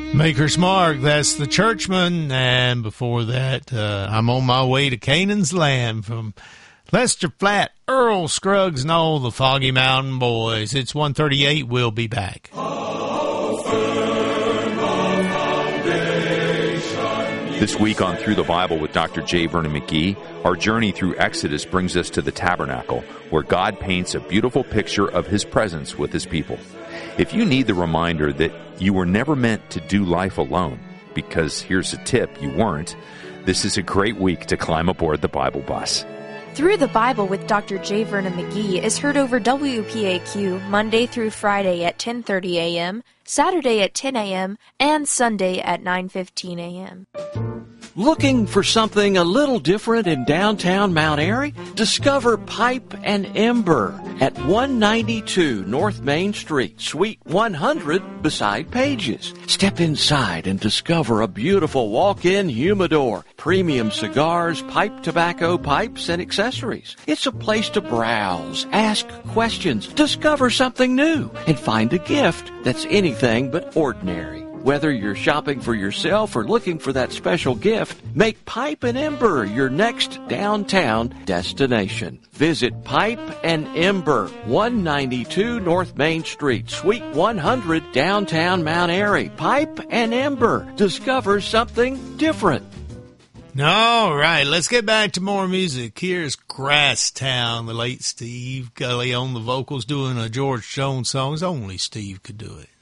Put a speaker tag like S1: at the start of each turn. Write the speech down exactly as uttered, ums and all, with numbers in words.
S1: Maker's Mark, that's the Churchman, and before that, uh, I'm on my way to Canaan's land from Lester Flatt, Earl Scruggs, and all the Foggy Mountain Boys. It's one thirty-eight, we'll be back.
S2: This week on Through the Bible with Doctor J. Vernon McGee, our journey through Exodus brings us to the tabernacle, where God paints a beautiful picture of His presence with His people. If you need the reminder that you were never meant to do life alone, because here's a tip, you weren't, this is a great week to climb aboard the Bible bus.
S3: Through the Bible with Doctor J. Vernon McGee is heard over W P A Q Monday through Friday at ten thirty a.m., Saturday at ten a.m., and Sunday at nine fifteen a.m.
S4: Looking for something a little different in downtown Mount Airy? Discover Pipe and Ember at one ninety-two North Main Street, Suite one hundred, beside Pages. Step inside and discover a beautiful walk-in humidor, premium cigars, pipe tobacco, pipes, and accessories. It's a place to browse, ask questions, discover something new, and find a gift that's anything but ordinary. Whether you're shopping for yourself or looking for that special gift, make Pipe and Ember your next downtown destination. Visit Pipe and Ember, one ninety-two North Main Street, Suite one hundred, downtown Mount Airy. Pipe and Ember. Discover something different.
S1: All right, let's get back to more music. Here's Grasstown, the late Steve Gully on the vocals doing a George Jones song. Only Steve could do it.